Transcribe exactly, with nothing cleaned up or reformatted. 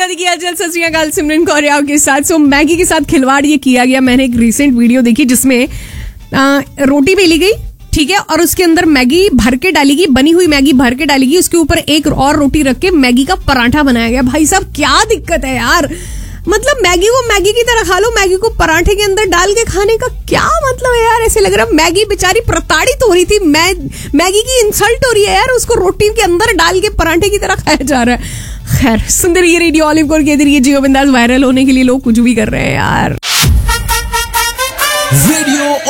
राधिका दी की आजकल सत श्री अकाल सिमरन कौर के साथ। सो मैगी के साथ खिलवाड़ ये किया गया। मैंने एक रीसेंट वीडियो देखी जिसमें आ, रोटी बेली गई, ठीक है, और उसके अंदर मैगी भर के डाली गई, बनी हुई मैगी भर के डाली गई, उसके ऊपर एक और रोटी रख के मैगी का पराठा बनाया गया। भाई साहब क्या दिक्कत है यार, मतलब मैगी को मैगी की तरह खा लो, मैगी को पराठे के अंदर डाल के खाने का क्या मतलब है यार। ऐसे लग रहा है मैगी बेचारी प्रताड़ित हो रही थी, मै, मैगी की इंसल्ट हो रही है यार, उसको रोटी के अंदर डाल के पराठे की तरह खाया जा रहा है। खैर, सुंदर ये रेडियो ऑलिव कोर के जरिए जियो बिंदास वायरल होने के लिए लोग कुछ भी कर रहे हैं यार।